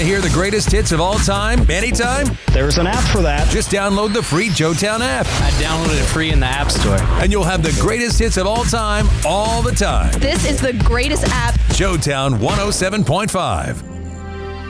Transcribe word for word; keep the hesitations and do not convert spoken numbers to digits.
to hear the greatest hits of all time, anytime? There's an app for that. Just download the free Joetown app. I downloaded it free in the App Store. And you'll have the greatest hits of all time, all the time. This is the greatest app. Joetown one oh seven point five.